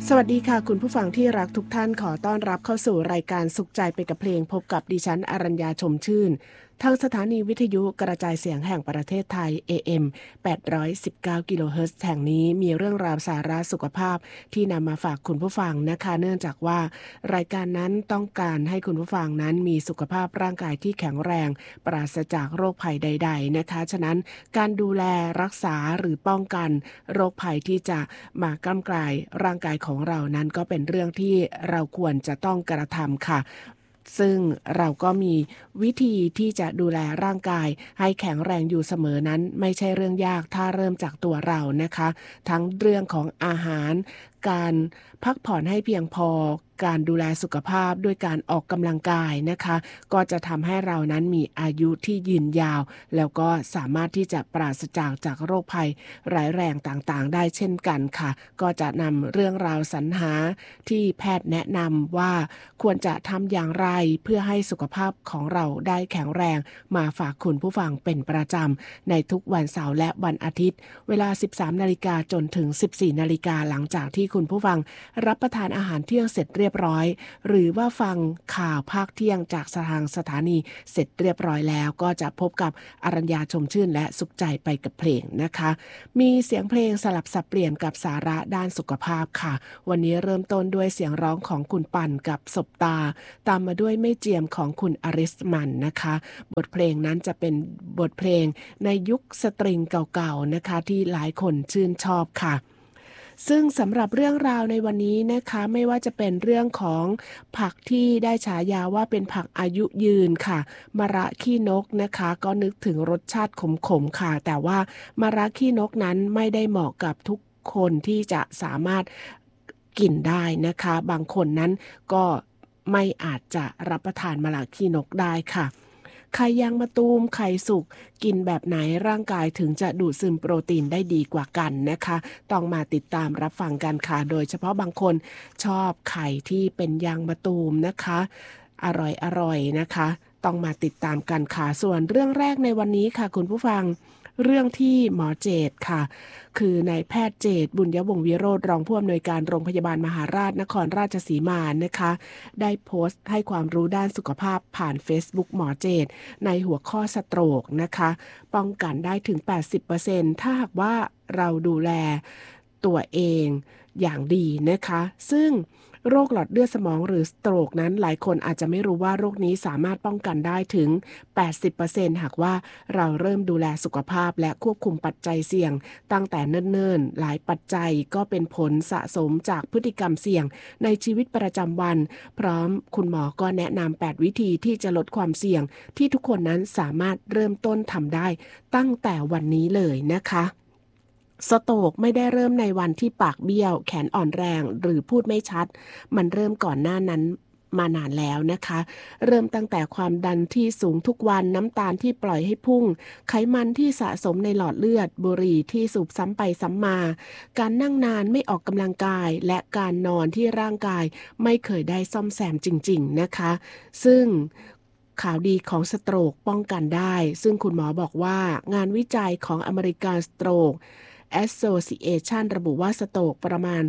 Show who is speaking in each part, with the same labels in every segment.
Speaker 1: สวัสดีค่ะคุณผู้ฟังที่รักทุกท่านขอต้อนรับเข้าสู่รายการสุขใจไปกับเพลงพบกับดิฉันอรัญญาชมชื่นทางสถานีวิทยุกระจายเสียงแห่งประเทศไทย AM 819กิโลเฮิรตซ์แห่งนี้มีเรื่องราวสาระสุขภาพที่นำมาฝากคุณผู้ฟังนะคะเนื่องจากว่ารายการนั้นต้องการให้คุณผู้ฟังนั้นมีสุขภาพร่างกายที่แข็งแรงปราศจากโรคภัยใดๆนะคะฉะนั้นการดูแลรักษาหรือป้องกันโรคภัยที่จะมากล้ำกลายร่างกายของเรานั้นก็เป็นเรื่องที่เราควรจะต้องกระทำค่ะซึ่งเราก็มีวิธีที่จะดูแลร่างกายให้แข็งแรงอยู่เสมอนั้นไม่ใช่เรื่องยากถ้าเริ่มจากตัวเรานะคะทั้งเรื่องของอาหารการพักผ่อนให้เพียงพอการดูแลสุขภาพด้วยการออกกำลังกายนะคะก็จะทำให้เรานั้นมีอายุที่ยืนยาวแล้วก็สามารถที่จะปราศจากโรคภัยร้ายแรงต่างๆได้เช่นกันค่ะก็จะนำเรื่องราวสรรหาที่แพทย์แนะนำว่าควรจะทำอย่างไรเพื่อให้สุขภาพของเราได้แข็งแรงมาฝากคุณผู้ฟังเป็นประจำในทุกวันเสาร์และวันอาทิตย์เวลา 13:00 นจนถึง 14:00 นหลังจากที่คุณผู้ฟังรับประทานอาหารเที่ยงเสร็จเรียบร้อยหรือว่าฟังข่าวภาคเที่ยงจากทางสถานีเสร็จเรียบร้อยแล้วก็จะพบกับอรัญญาชมชื่นและสุขใจไปกับเพลงนะคะมีเสียงเพลงสลับสับเปลี่ยนกับสาระด้านสุขภาพค่ะวันนี้เริ่มต้นด้วยเสียงร้องของคุณปั่นกับศบตาตามมาด้วยไม่เจียมของคุณอริสมันนะคะบทเพลงนั้นจะเป็นบทเพลงในยุคสตริงเก่าๆนะคะที่หลายคนชื่นชอบค่ะซึ่งสำหรับเรื่องราวในวันนี้นะคะไม่ว่าจะเป็นเรื่องของผักที่ได้ฉายาว่าเป็นผักอายุยืนค่ะมะระขี้นกนะคะก็นึกถึงรสชาติขมๆค่ะแต่ว่ามะระขี้นกนั้นไม่ได้เหมาะกับทุกคนที่จะสามารถกินได้นะคะบางคนนั้นก็ไม่อาจจะรับประทานมะระขี้นกได้ค่ะไข่ยางมะตูมไข่สุกกินแบบไหนร่างกายถึงจะดูดซึมโปรตีนได้ดีกว่ากันนะคะต้องมาติดตามรับฟังกันค่ะโดยเฉพาะบางคนชอบไข่ที่เป็นยางมะตูมนะคะอร่อยนะคะต้องมาติดตามกันค่ะส่วนเรื่องแรกในวันนี้ค่ะคุณผู้ฟังเรื่องที่หมอเจตค่ะคือนายแพทย์เจตบุญยวงศ์วิโรจน์รองผู้อำนวยการโรงพยาบาลมหาราชนครราชสีมานะคะได้โพสต์ให้ความรู้ด้านสุขภาพผ่าน Facebook หมอเจตในหัวข้อสโตรกนะคะป้องกันได้ถึง 80% ถ้าหากว่าเราดูแลตัวเองอย่างดีนะคะซึ่งโรคหลอดเลือดสมองหรือสโตรกนั้นหลายคนอาจจะไม่รู้ว่าโรคนี้สามารถป้องกันได้ถึง 80% หากว่าเราเริ่มดูแลสุขภาพและควบคุมปัจจัยเสี่ยงตั้งแต่เนิ่นๆหลายปัจจัยก็เป็นผลสะสมจากพฤติกรรมเสี่ยงในชีวิตประจำวันพร้อมคุณหมอก็แนะนำ8วิธีที่จะลดความเสี่ยงที่ทุกคนนั้นสามารถเริ่มต้นทำได้ตั้งแต่วันนี้เลยนะคะสโตรกไม่ได้เริ่มในวันที่ปากเบี้ยวแขนอ่อนแรงหรือพูดไม่ชัดมันเริ่มก่อนหน้านั้นมานานแล้วนะคะเริ่มตั้งแต่ความดันที่สูงทุกวันน้ำตาลที่ปล่อยให้พุ่งไขมันที่สะสมในหลอดเลือดบุหรี่ที่สูบซ้ำไปซ้ำมาการนั่งนานไม่ออกกำลังกายและการนอนที่ร่างกายไม่เคยได้ซ่อมแซมจริงๆนะคะซึ่งข่าวดีของสโตรกป้องกันได้ซึ่งคุณหมอบอกว่างานวิจัยของ American Stroke Association ระบุว่าสโตรกประมาณ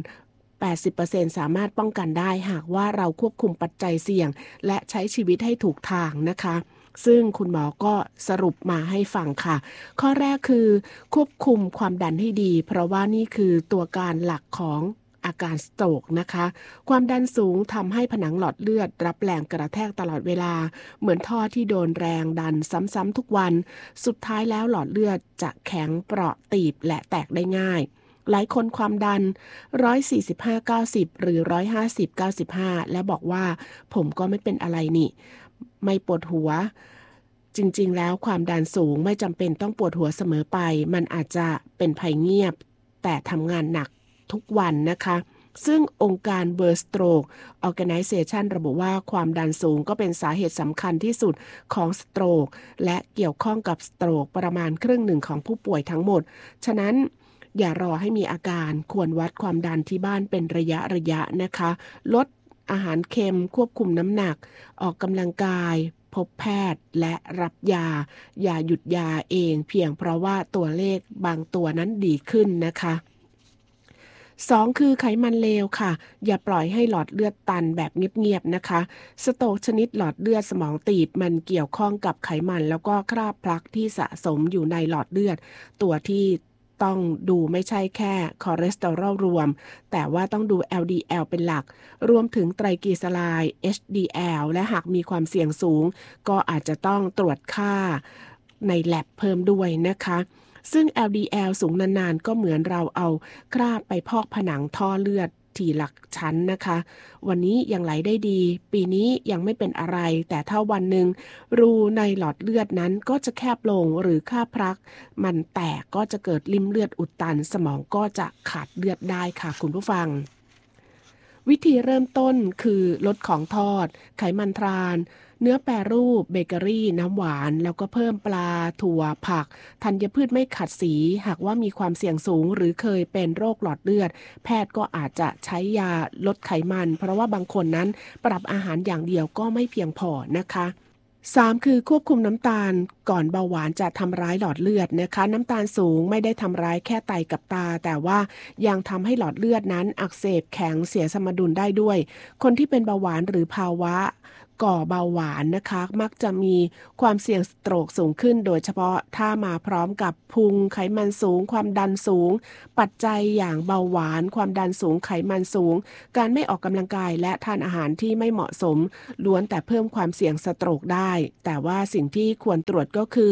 Speaker 1: 80% สามารถป้องกันได้หากว่าเราควบคุมปัจจัยเสี่ยงและใช้ชีวิตให้ถูกทางนะคะซึ่งคุณหมอก็สรุปมาให้ฟังค่ะข้อแรกคือควบคุมความดันให้ดีเพราะว่านี่คือตัวการหลักของอาการสโตรกนะคะความดันสูงทำให้ผนังหลอดเลือดรับแรงกระแทกตลอดเวลาเหมือนท่อที่โดนแรงดันซ้ำๆทุกวันสุดท้ายแล้วหลอดเลือดจะแข็งเปราะตีบและแตกได้ง่ายหลายคนความดัน145/90หรือ150/95และบอกว่าผมก็ไม่เป็นอะไรนี่ไม่ปวดหัวจริงๆแล้วความดันสูงไม่จำเป็นต้องปวดหัวเสมอไปมันอาจจะเป็นภัยเงียบแต่ทำงานหนักทุกวันนะคะซึ่งองค์การ World Stroke Organization ระบุว่าความดันสูงก็เป็นสาเหตุสำคัญที่สุดของสโตรกและเกี่ยวข้องกับสโตรกประมาณครึ่งหนึ่งของผู้ป่วยทั้งหมดฉะนั้นอย่ารอให้มีอาการควรวัดความดันที่บ้านเป็นระยะนะคะลดอาหารเค็มควบคุมน้ำหนักออกกำลังกายพบแพทย์และรับยาอย่าหยุดยาเองเพียงเพราะว่าตัวเลขบางตัวนั้นดีขึ้นนะคะ 2คือไขมันเลวค่ะอย่าปล่อยให้หลอดเลือดตันแบบเงียบๆนะคะสโตรกชนิดหลอดเลือดสมองตีบมันเกี่ยวข้องกับไขมันแล้วก็คราบพลักที่สะสมอยู่ในหลอดเลือดตัวที่ต้องดูไม่ใช่แค่คอเลสเตอรอลรวมแต่ว่าต้องดู LDL เป็นหลักรวมถึงไตรกลีเซอไรด์ HDL และหากมีความเสี่ยงสูงก็อาจจะต้องตรวจค่าใน lab เพิ่มด้วยนะคะซึ่ง LDL สูงนานๆก็เหมือนเราเอาคราบไปพอกผนังท่อเลือดทีละชั้นนะคะวันนี้ยังไหลได้ดีปีนี้ยังไม่เป็นอะไรแต่ถ้าวันหนึ่งรูในหลอดเลือดนั้นก็จะแคบลงหรือค่าพลักมันแตกก็จะเกิดริ่มเลือดอุดตันสมองก็จะขาดเลือดได้ค่ะคุณผู้ฟังวิธีเริ่มต้นคือลดของทอดไขมันทรานเนื้อแปรรูปเบเกอรี่น้ำหวานแล้วก็เพิ่มปลาถั่วผักธัญพืชไม่ขัดสีหากว่ามีความเสี่ยงสูงหรือเคยเป็นโรคหลอดเลือดแพทย์ก็อาจจะใช้ยาลดไขมันเพราะว่าบางคนนั้นปรับอาหารอย่างเดียวก็ไม่เพียงพอนะคะ3คือควบคุมน้ำตาลก่อนเบาหวานจะทำร้ายหลอดเลือดนะคะน้ำตาลสูงไม่ได้ทำร้ายแค่ไตกับตาแต่ว่ายังทำให้หลอดเลือดนั้นอักเสบแข็งเสียสมดุลได้ด้วยคนที่เป็นเบาหวานหรือภาวะก่อเบาหวานนะคะมักจะมีความเสี่ยงสโตรกสูงขึ้นโดยเฉพาะถ้ามาพร้อมกับพุงไขมันสูงความดันสูงปัจจัยอย่างเบาหวานความดันสูงไขมันสูงการไม่ออกกำลังกายและทานอาหารที่ไม่เหมาะสมล้วนแต่เพิ่มความเสี่ยงสโตรกได้แต่ว่าสิ่งที่ควรตรวจก็คือ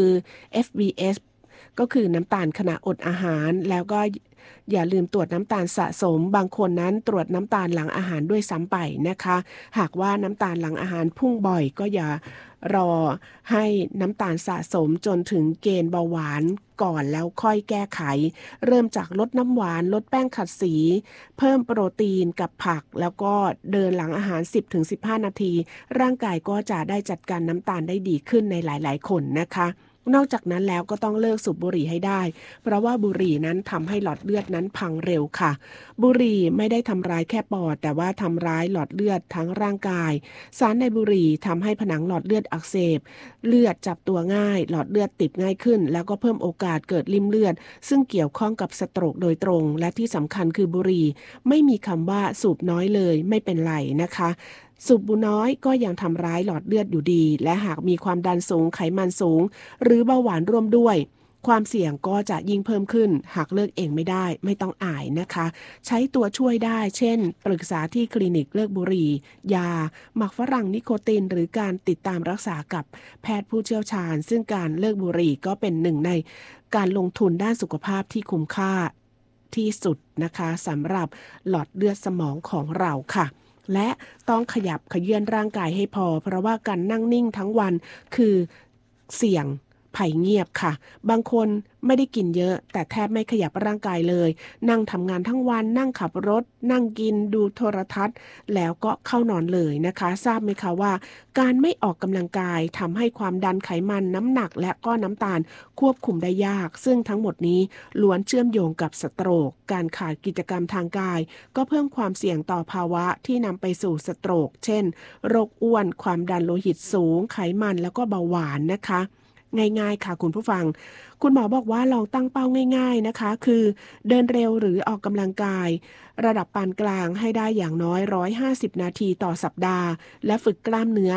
Speaker 1: FBS ก็คือน้ำตาลขณะอดอาหารแล้วก็อย่าลืมตรวจน้ำตาลสะสมบางคนนั้นตรวจน้ำตาลหลังอาหารด้วยซ้ำไปนะคะหากว่าน้ำตาลหลังอาหารพุ่งบ่อยก็อย่ารอให้น้ำตาลสะสมจนถึงเกณฑ์เบาหวานก่อนแล้วค่อยแก้ไขเริ่มจากลดน้ำหวานลดแป้งขัดสีเพิ่มโปรตีนกับผักแล้วก็เดินหลังอาหาร 10-15 นาทีร่างกายก็จะได้จัดการน้ำตาลได้ดีขึ้นในหลายๆคนนะคะนอกจากนั้นแล้วก็ต้องเลิกสูบบุหรี่ให้ได้เพราะว่าบุหรี่นั้นทำให้หลอดเลือดนั้นพังเร็วค่ะบุหรี่ไม่ได้ทำร้ายแค่ปอดแต่ว่าทำร้ายหลอดเลือดทั้งร่างกายสารในบุหรี่ทำให้ผนังหลอดเลือดอักเสบเลือดจับตัวง่ายหลอดเลือดติดง่ายขึ้นแล้วก็เพิ่มโอกาสเกิดริ่มเลือดซึ่งเกี่ยวข้องกับสโตรกโดยตรงและที่สำคัญคือบุหรี่ไม่มีคำว่าสูบน้อยเลยไม่เป็นไรนะคะสูบบุน้อยก็ยังทำร้ายหลอดเลือดอยู่ดีและหากมีความดันสูงไขมันสูงหรือเบาหวานร่วมด้วยความเสี่ยงก็จะยิ่งเพิ่มขึ้นหากเลิกเองไม่ได้ไม่ต้องอายนะคะใช้ตัวช่วยได้เช่นปรึกษาที่คลินิกเลิกบุหรี่ยาหมักฝรั่งนิโคตินหรือการติดตามรักษากับแพทย์ผู้เชี่ยวชาญซึ่งการเลิกบุหรี่ก็เป็นหนึ่งในการลงทุนด้านสุขภาพที่คุ้มค่าที่สุดนะคะสำหรับหลอดเลือดสมองของเราค่ะและต้องขยับเขยื้อนร่างกายให้พอเพราะว่าการนั่งนิ่งทั้งวันคือเสี่ยงภัยเงียบค่ะบางคนไม่ได้กินเยอะแต่แทบไม่ขยับร่างกายเลยนั่งทำงานทั้งวันนั่งขับรถนั่งกินดูโทรทัศน์แล้วก็เข้านอนเลยนะคะทราบไหมคะว่าการไม่ออกกำลังกายทำให้ความดันไขมันน้ำหนักและก็น้ำตาลควบคุมได้ยากซึ่งทั้งหมดนี้ล้วนเชื่อมโยงกับสโตรกการขาดกิจกรรมทางกายก็เพิ่มความเสี่ยงต่อภาวะที่นำไปสู่สโตรกเช่นโรคอ้วนความดันโลหิตสูงไขมันแล้วก็เบาหวานนะคะง่ายๆค่ะคุณผู้ฟังคุณหมอบอกว่าลองตั้งเป้าง่ายๆนะคะคือเดินเร็วหรือออกกำลังกายระดับปานกลางให้ได้อย่างน้อย150นาทีต่อสัปดาห์และฝึกกล้ามเนื้อ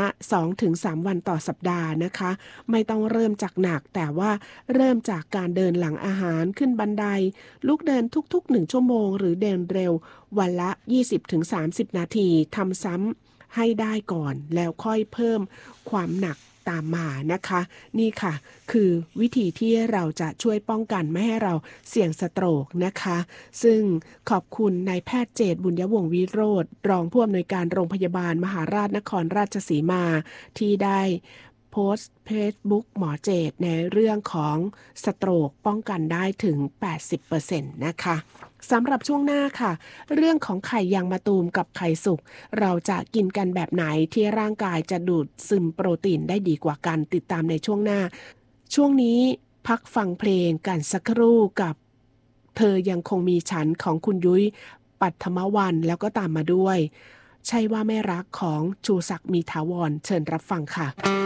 Speaker 1: 2-3 วันต่อสัปดาห์นะคะไม่ต้องเริ่มจากหนักแต่ว่าเริ่มจากการเดินหลังอาหารขึ้นบันไดลุกเดินทุกๆ1ชั่วโมงหรือเดินเร็ววันละ 20-30 นาทีทำซ้ำให้ได้ก่อนแล้วค่อยเพิ่มความหนักตามมานะคะนี่ค่ะคือวิธีที่เราจะช่วยป้องกันไม่ให้เราเสี่ยงสโตรกนะคะซึ่งขอบคุณนายแพทย์เจตบุญยวงศ์วิโรจน์รองผู้อำนวยการโรงพยาบาลมหาราชนครราชสีมาที่ได้โพสต์เฟซบุ๊กหมอเจตในเรื่องของสโตรกป้องกันได้ถึง 80% นะคะสำหรับช่วงหน้าค่ะเรื่องของไข่ยางมะตูมกับไข่สุกเราจะกินกันแบบไหนที่ร่างกายจะดูดซึมโปรตีนได้ดีกว่ากันติดตามในช่วงหน้าช่วงนี้พักฟังเพลงกันสักครู่กับเธอยังคงมีฉันของคุณยุ้ยปัทมวรรณแล้วก็ตามมาด้วยใช่ว่าไม่รักของชูศักดิ์มีถาวรเชิญรับฟังค่ะ